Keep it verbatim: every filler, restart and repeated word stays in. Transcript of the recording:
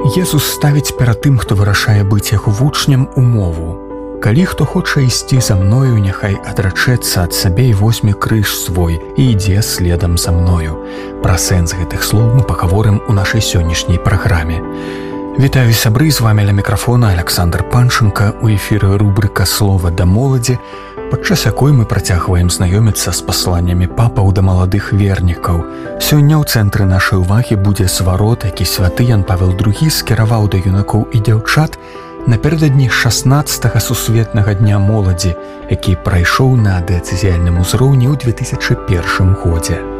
Езус ставіць перад тым, хто вырашае быць яго вучнем, умову. Калі хто хоча ісці за мною, няхай адрачэцца ад сабе і возьме крыж свой і ідзе следам за мною. Пра сэнс гэтых слоў мы пагаворым у нашай сённяшняй праграме. Вітаю, сябры, з вамі ля мікрафона Александр Панченко, у эфіры рубрыка «Слова да моладзі», падчас якой мы працягваем знаёміцца з пасланнямі папаў да маладых вернікаў. Сёння ў цэнтры нашай увагі будзе зварот, які святы Ян Павел другі скіраваў да юнакоў і дзяўчат напярэдадні шаснаццатага сусветнага дня моладзі, які прайшоў на дыяцэзіяльным узроўні ў две тысячы першым годзе.